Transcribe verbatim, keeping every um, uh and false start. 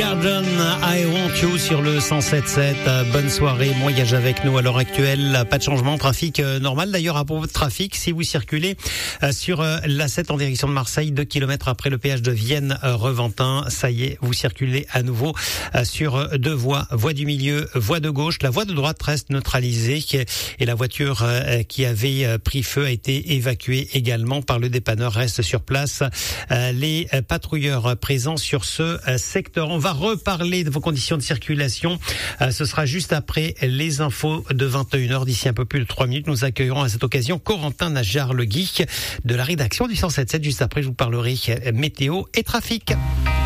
Garden, I Want You sur le cent sept sept. Bonne soirée, bon voyage avec nous à l'heure actuelle. Pas de changement, trafic normal. D'ailleurs, à propos de trafic, si vous circulez sur l'A sept en direction de Marseille, deux kilomètres après le péage de Vienne-Reventin, ça y est, vous circulez à nouveau sur deux voies. Voie du milieu, voie de gauche. La voie de droite reste neutralisée et la voiture qui avait pris feu a été évacuée également par le dépanneur. Reste sur place les patrouilleurs présents sur ce secteur. On va reparler de vos conditions de circulation. Euh, ce sera juste après les infos de vingt et une heures. D'ici un peu plus de trois minutes, nous accueillerons à cette occasion Corentin Najar-Le Guy de la rédaction du cent sept sept. Juste après, je vous parlerai météo et trafic.